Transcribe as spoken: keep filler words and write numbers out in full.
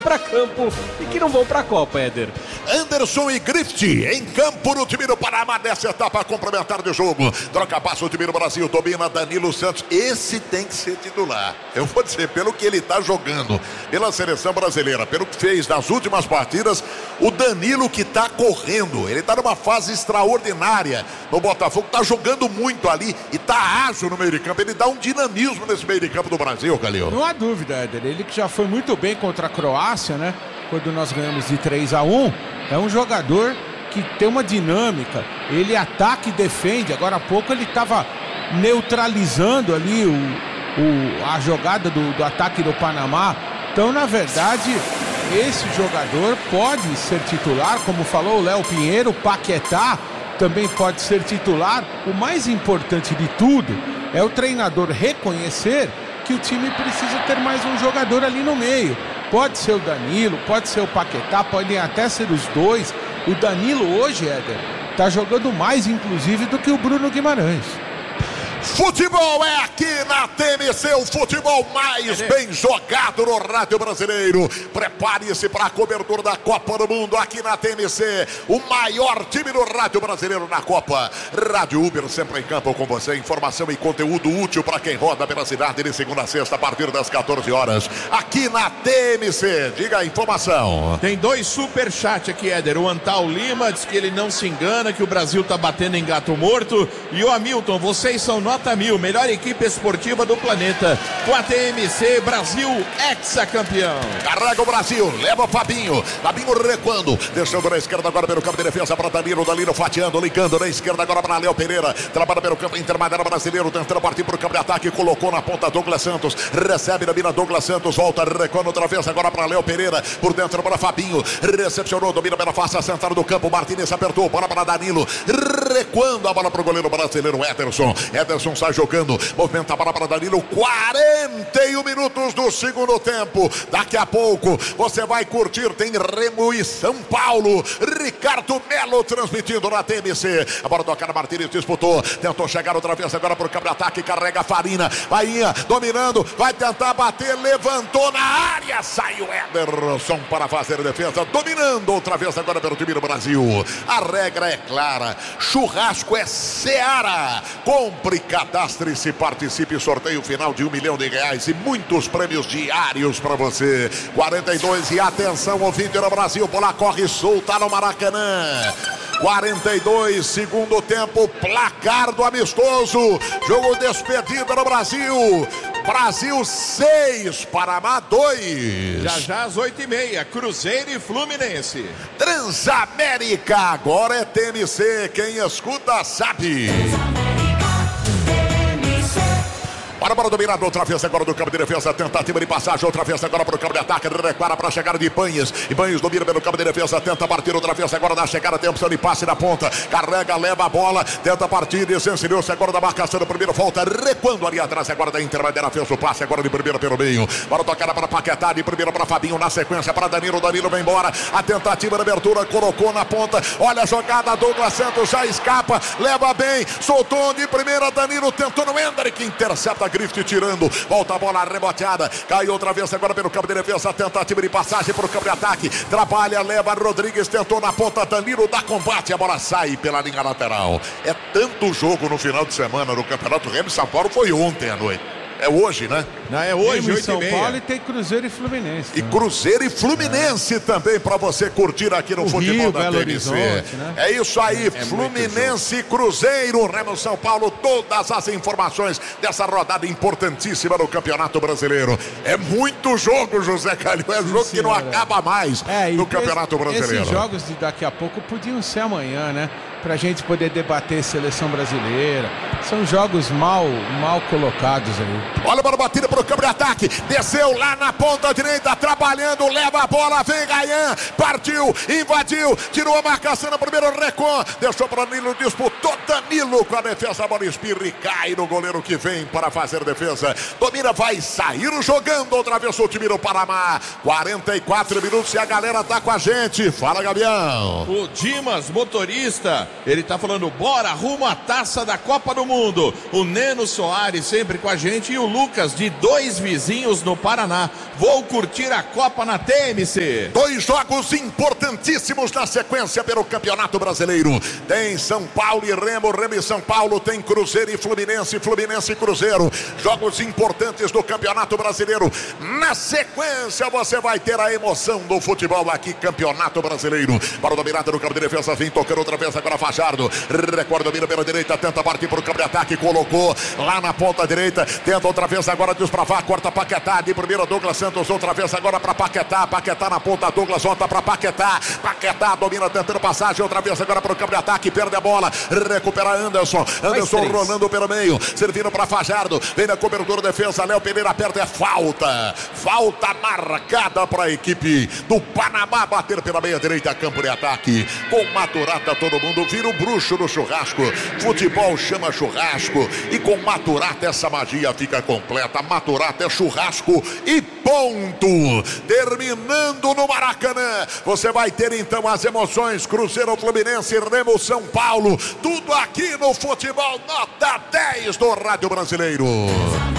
para campo e que não vão para a Copa, Éder. Anderson e Grift em campo no time do Panamá nessa etapa complementar de jogo. Troca passo o time do Brasil, domina Danilo Santos. Esse tem que ser titular. Eu vou dizer, pelo que ele está jogando pela seleção brasileira, pelo que fez nas últimas partidas, o Danilo que está correndo, ele está numa fase extraordinária no Botafogo, está jogando muito ali e está ágil no meio de campo. Ele dá um dinamismo nesse meio de campo do Brasil, Calil. Não há dúvida, Éder. Ele que já foi muito bem contra a Croácia, né? Quando nós ganhamos de três a um, é um jogador que tem uma dinâmica, ele ataca e defende. Agora há pouco ele estava neutralizando ali o, o, a jogada do, do ataque do Panamá. Então, na verdade, esse jogador pode ser titular, como falou o Léo Pinheiro. O Paquetá também pode ser titular. O mais importante de tudo é o treinador reconhecer que o time precisa ter mais um jogador ali no meio. Pode ser o Danilo, pode ser o Paquetá, podem até ser os dois. O Danilo hoje, Éder, tá jogando mais, inclusive, do que o Bruno Guimarães. Futebol é aqui na T M C, o futebol mais bem jogado no rádio brasileiro. Prepare-se para a cobertura da Copa do Mundo aqui na T M C, o maior time do rádio brasileiro na Copa. Rádio Uber sempre em campo com você, informação e conteúdo útil para quem roda pela cidade de segunda a sexta a partir das quatorze horas, aqui na T M C. Diga a informação. Tem dois superchats aqui, Éder. O Antal Lima diz que ele não se engana, que o Brasil tá batendo em gato morto. E o Hamilton, vocês são nota mil, melhor equipe esportiva do planeta. Com a T M C, Brasil hexacampeão. Carrega o Brasil, leva o Fabinho. Fabinho recuando, deixando na esquerda agora pelo campo de defesa para Danilo. Danilo fatiando, ligando na esquerda agora para Léo Pereira. Trabalha pelo campo intermediário brasileiro, tentando partir para o campo de ataque. Colocou na ponta Douglas Santos. Recebe na mira Douglas Santos. Volta, recuando outra vez agora para Léo Pereira. Por dentro para Fabinho. Recepcionou, domina pela face central do campo. Martínez apertou, bola para Danilo. Recuando a bola para o goleiro brasileiro Ederson. Ederson sai jogando, movimenta a bola para Danilo. quarenta e um minutos do segundo tempo. Daqui a pouco você vai curtir, tem Remo e São Paulo. Ricardo Melo transmitindo na T M C. A bola tocada, Martínez disputou, tentou chegar outra vez agora para o campo de ataque, carrega a Farina, Bainha dominando, vai tentar bater, levantou na área, saiu Ederson para fazer defesa, dominando outra vez agora pelo time do Brasil. A regra é clara, churrasco é Seara. Compre, cadastre-se, participe, sorteio final de um milhão de reais e muitos prêmios diários para você. quarenta e dois e atenção, ouvinte do Brasil, bola corre solta no Maracanã. quarenta e dois, segundo tempo, placar do amistoso. Jogo despedida no Brasil. Brasil seis, Panamá dois. Já já às oito e meia, Cruzeiro e Fluminense. Transamérica, agora é T M C, quem escuta sabe. Para para o dominador, outra vez agora do campo de defesa, tentativa de passagem, outra vez agora para o campo de ataque, repara para a chegada de Ibanhes, Ibanhes domina pelo campo de defesa, tenta partir outra vez agora na chegada, tem opção de passe na ponta, carrega, leva a bola, tenta partir, desensinou-se agora da marcação do primeiro, volta, recuando ali atrás agora da intermediária, fez o passe agora de primeira pelo meio, para tocar para Paquetá, de primeira para Fabinho, na sequência para Danilo, Danilo vem embora, a tentativa de abertura, colocou na ponta, olha a jogada, Douglas Santos já escapa, leva bem, soltou de primeira, Danilo tentou no Hendrick, intercepta Grift tirando, volta a bola reboteada, caiu outra vez agora pelo campo de defesa, tentativa de passagem para o campo de ataque, trabalha, leva, Rodrigues tentou na ponta, Danilo dá combate, a bola sai pela linha lateral. É tanto jogo no final de semana no Campeonato Remo, São Paulo foi ontem à noite. É hoje, né? Não, é hoje, em São Paulo, e tem Cruzeiro e Fluminense. E Cruzeiro e Fluminense é. também para você curtir aqui no o futebol Rio, da T M C. Né? É isso aí, é Fluminense e Cruzeiro, Remo São Paulo, todas as informações dessa rodada importantíssima no Campeonato Brasileiro. É muito jogo, José Calil, é jogo Sim, que não acaba mais é, no Campeonato esse, Brasileiro. Esses jogos de daqui a pouco podiam ser amanhã, né? Pra gente poder debater seleção brasileira. São jogos mal, mal colocados aí. Olha para a batida para o campo de ataque. Desceu lá na ponta direita, trabalhando, leva a bola, vem Gayan, partiu, invadiu, tirou a marcação no primeiro recon, deixou para Danilo, disputou Danilo. Danilo com a defesa, a bola espirra e cai no goleiro que vem para fazer defesa. Domina, vai sair jogando outra vez o time do Panamá. quarenta e quatro minutos e a galera tá com a gente. Fala, Gavião. O Dimas, motorista, ele tá falando, bora, rumo à taça da Copa do Mundo. O Neno Soares sempre com a gente e o Lucas de Dois Vizinhos no Paraná. Vou curtir a Copa na T M C. Dois jogos importantíssimos na sequência pelo Campeonato Brasileiro. Tem São Paulo e Remo, Remo e São Paulo. Tem Cruzeiro e Fluminense, Fluminense e Cruzeiro. Jogos importantes do Campeonato Brasileiro. Na sequência você vai ter a emoção do futebol aqui, Campeonato Brasileiro. Para o dominado no campo de defesa, vem tocando outra vez agora Fajardo. Recorda, domina pela direita, tenta partir para o campo de ataque, colocou lá na ponta direita, tenta outra vez agora desbravar, corta Paquetá, de primeira Douglas Santos, outra vez agora para Paquetá, Paquetá na ponta, Douglas volta para Paquetá, Paquetá domina tentando passagem, outra vez agora para o campo de ataque, perde a bola, recupera Anderson, Anderson rolando pelo meio, servindo para Fajardo, vem na cobertura, defesa, Léo Pereira aperta, é falta, falta marcada para a equipe do Panamá, bater pela meia direita, campo de ataque, com Maturata todo mundo vira o bruxo no churrasco, futebol chama churrasco, e com Maturata essa magia fica completa, Maturata é churrasco e ponto, terminando no Maracanã, você vai ter então as emoções, Cruzeiro, Fluminense, Remo, São Paulo, tudo aqui no futebol, nota dez do Rádio Brasileiro.